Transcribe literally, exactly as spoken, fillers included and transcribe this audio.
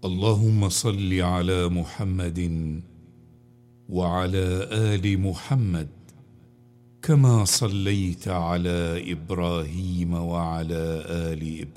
اللهم صل على محمد وعلى آل محمد كما صليت على إبراهيم وعلى آل إبراهيم